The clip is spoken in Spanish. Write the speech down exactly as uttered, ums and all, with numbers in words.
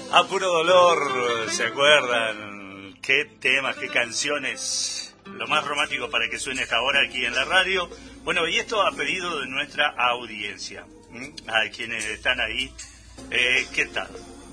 A puro dolor, ¿se acuerdan? Qué temas, qué canciones. Lo más romántico para que suene esta hora aquí en la radio. Bueno, y esto a pedido de nuestra audiencia. ¿Mm? A quienes están ahí. Eh, ¿Qué tal?